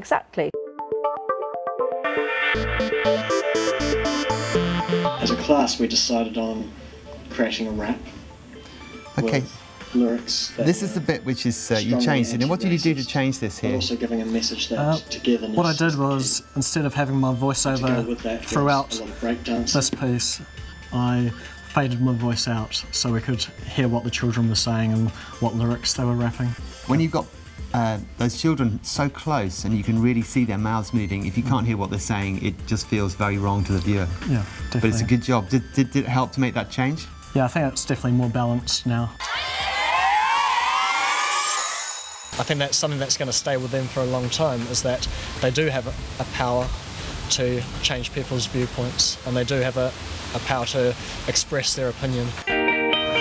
exactly. As a class, we decided on creating a rap. Okay. With lyrics. This is the bit which is you changed it. And what did you do to change this here? But also giving a message that togetherness. What I did was, instead of having my voiceover throughout this piece, I faded my voice out so we could hear what the children were saying and what lyrics they were rapping. When you've got those children so close and you can really see their mouths moving, if you can't hear what they're saying, it just feels very wrong to the viewer. Yeah, definitely. But it's a good job. Did it help to make that change? Yeah, I think it's definitely more balanced now. I think that's something that's going to stay with them for a long time, is that they do have a power to change people's viewpoints, and they do have a power to express their opinion.